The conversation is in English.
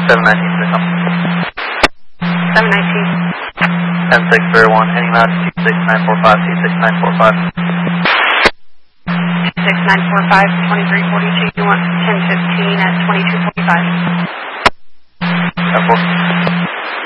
719 signal. 719. 10601, heading out to 26945, 26945. 26945, 2342, you want 1015.